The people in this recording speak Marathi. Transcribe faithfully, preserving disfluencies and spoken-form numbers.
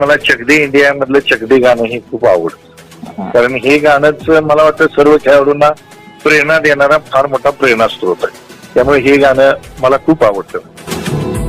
मला चक दे इंडिया मधलं चक दे गाणं हे खूप आवडतं. कारण हे गाणंच मला वाटतं सर्व खेळाडूंना प्रेरणा देणारा फार मोठा प्रेरणा स्रोत आहे. त्यामुळे हे गाणं मला खूप आवडतं.